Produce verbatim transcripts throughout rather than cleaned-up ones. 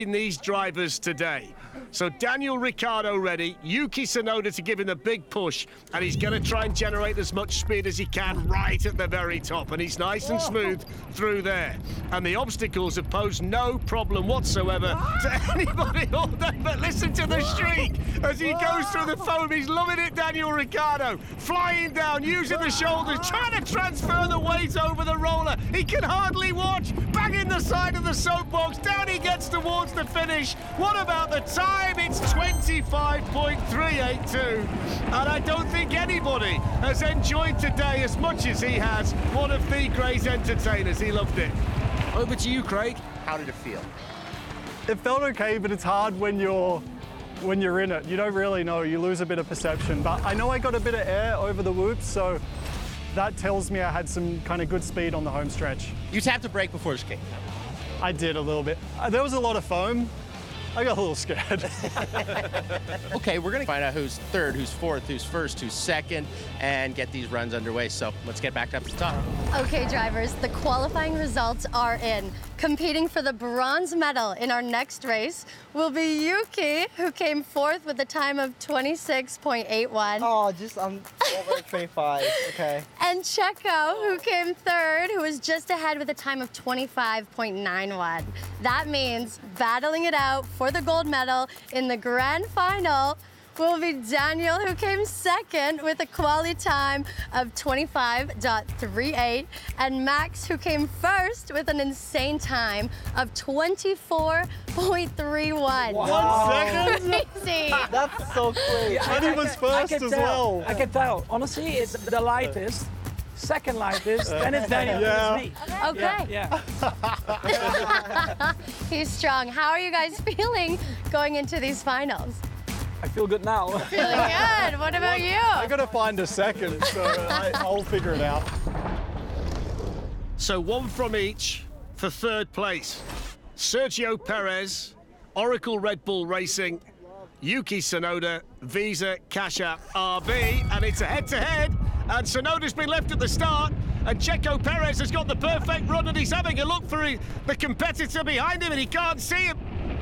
in these drivers today. So Daniel Ricciardo ready, Yuki Tsunoda to give him a big push, and he's going to try and generate as much speed as he can right at the very top, and he's nice and smooth through there. And the obstacles have posed no problem whatsoever to anybody all day. But listen to the streak as he goes through the foam. He's loving it, Daniel Ricciardo, flying down, using the shoulders, trying to transfer the weight over the roller. He can hardly watch, banging the side of the soapbox, down he gets towards the finish. What about the time? It's twenty-five point three eight two, and I don't think anybody has enjoyed today as much as he has. One of the great entertainers. He loved it. Over to you, Craig. How did it feel? It felt okay, but it's hard when you're when you're in it. You don't really know. You lose a bit of perception. But I know I got a bit of air over the whoops, so that tells me I had some kind of good speed on the home stretch. You tapped the brake before the chicane. I did a little bit. Uh, there was a lot of foam. I got a little scared. Okay, we're gonna find out who's third, who's fourth, who's first, who's second, and get these runs underway. So let's get back up to the top. Okay, drivers, the qualifying results are in. Competing for the bronze medal in our next race will be Yuki, who came fourth with a time of twenty-six point eight one. Oh, just I'm over twenty-five, okay. And Checo, who came third, who was just ahead with a time of twenty-five point nine one. That means battling it out for the gold medal in the grand final will be Daniel, who came second with a quality time of twenty-five point three eight, and Max, who came first with an insane time of twenty-four point three one. Wow. One second? Crazy. That's so crazy. Yeah, and he was first as tell. well. I can tell. Honestly, it's the lightest. Second lightest, then it's Daniel, yeah. then it's me. Okay. Yeah. yeah. He's strong. How are you guys feeling going into these finals? I feel good now. Feeling good. What about you? I gotta find a second, so I, I'll figure it out. So one from each for third place. Sergio Perez, Oracle Red Bull Racing, Yuki Tsunoda, Visa Cash App R B, and it's a head-to-head, and Tsunoda's been left at the start, and Checo Perez has got the perfect run, and he's having a look for the competitor behind him, and he can't see him.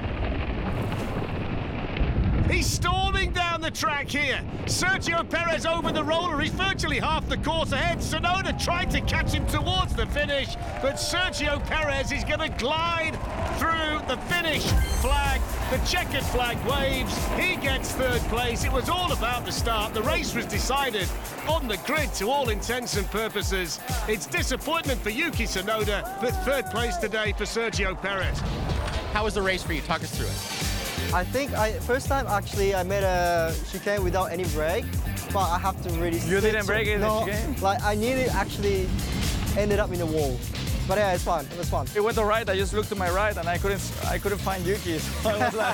He's storming down the track here. Sergio Perez over the roller. He's virtually half the course ahead. Tsunoda tried to catch him towards the finish, but Sergio Perez is going to glide through the finish flag. The checkered flag waves. He gets third place. It was all about the start. The race was decided on the grid to all intents and purposes. It's disappointment for Yuki Tsunoda, but third place today for Sergio Perez. How was the race for you? Talk us through it. I think I first time actually I made a chicane without any brake, but I have to really. You didn't brake in the chicane? Like I nearly actually ended up in the wall. But yeah, it's fun. It was fun. It went all right. I just looked to my right and I couldn't. I couldn't find Yuki. So I was like,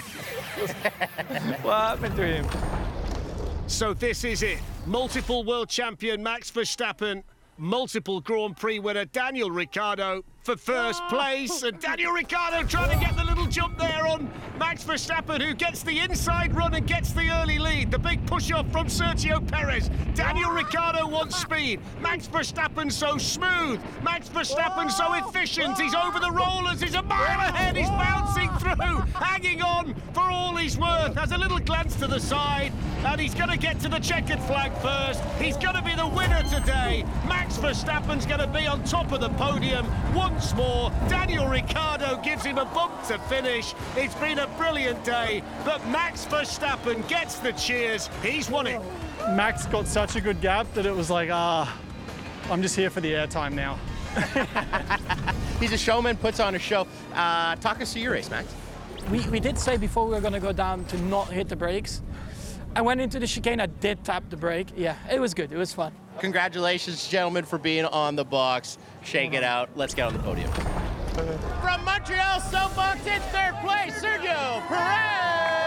what happened to him? So this is it. Multiple world champion Max Verstappen, multiple Grand Prix winner Daniel Ricciardo for first place, and Daniel Ricciardo trying to get the little jump there on Max Verstappen, who gets the inside run and gets the early lead. The big push-off from Sergio Perez. Daniel Ricciardo wants speed. Max Verstappen so smooth. Max Verstappen so efficient. He's over the rollers. He's a mile ahead. He's bouncing through, hanging on for all he's worth. Has a little glance to the side, and he's going to get to the checkered flag first. He's going to be the winner today. Max Verstappen's going to be on top of the podium once more. Daniel Ricciardo gives him a bump to finish. It's been a brilliant day, but Max Verstappen gets the cheers. He's won it. Max got such a good gap that it was like, ah, I'm just here for the airtime now. He's a showman, puts on a show. Uh, talk us through your race, Max. We, we did say before we were going to go down to not hit the brakes. I went into the chicane, I did tap the brake. Yeah, it was good, it was fun. Congratulations, gentlemen, for being on the box. Shake it out. Let's get on the podium. From Montreal Soapbox in third place, Sergio Perez!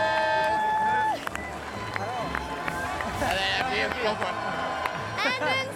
And then,